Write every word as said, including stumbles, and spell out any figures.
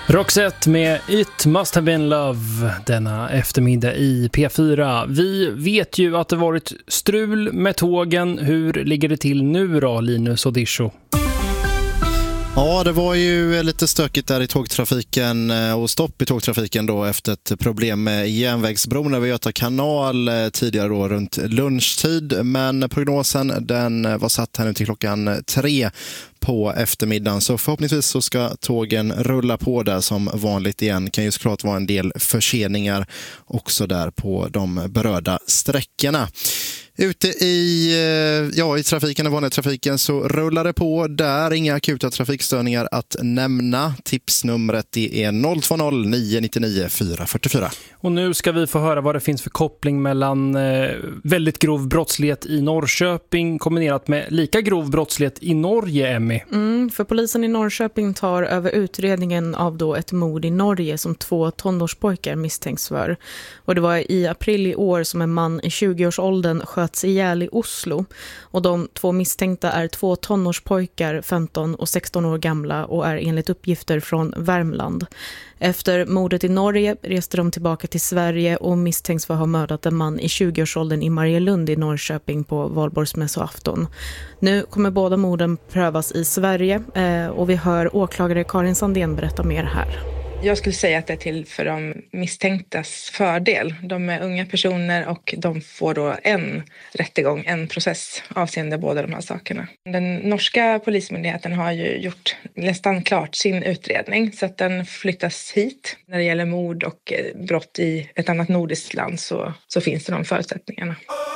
Roxette med It Must Have Been Love denna eftermiddag i P fyra. Vi vet ju att det varit strul med tågen. Hur ligger det till nu då, Linus och Disho? Ja, det var ju lite stökigt där i tågtrafiken och stopp i tågtrafiken då efter ett problem med järnvägsbron över Göta kanal tidigare då runt lunchtid. Men prognosen den var satt här nu till klockan tre på eftermiddagen, så förhoppningsvis så ska tågen rulla på där som vanligt igen. Kan ju såklart vara en del förseningar också där på de berörda sträckorna. Ute i, ja, i trafiken, den vanliga trafiken, så rullar det på där. Inga akuta trafikstörningar att nämna. Tipsnumret det är noll två noll nio nio nio fyra fyra fyra. Och nu ska vi få höra vad det finns för koppling mellan eh, väldigt grov brottslighet i Norrköping kombinerat med lika grov brottslighet i Norge, Emmy. Mm, för polisen i Norrköping tar över utredningen av då ett mord i Norge som två tonårspojkar misstänks för. Och det var i april i år som en man i tjugoårsåldern sköts ihjäl i Oslo. Och de två misstänkta är två tonårspojkar, femton och sexton år gamla, och är enligt uppgifter från Värmland. Efter mordet i Norge reste de tillbaka till Sverige och misstänks för att ha mördat en man i tjugoårsåldern i Marielund i Norrköping på valborgsmässoafton. Nu kommer båda morden prövas i Sverige eh, och vi hör åklagare Karin Sandén berätta mer här. Jag skulle säga att det är till för de misstänktas fördel. De är unga personer och de får då en rättegång, en process avseende båda de här sakerna. Den norska polismyndigheten har ju gjort nästan klart sin utredning så att den flyttas hit. När det gäller mord och brott i ett annat nordiskt land så, så finns det de förutsättningarna.